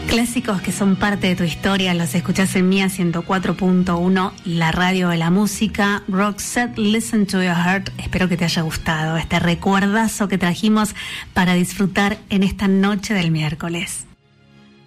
Clásicos que son parte de tu historia, los escuchás en Mía 104.1, la radio de la música. Roxette, Listen to Your Heart. Espero que te haya gustado este recuerdazo que trajimos para disfrutar en esta noche del miércoles.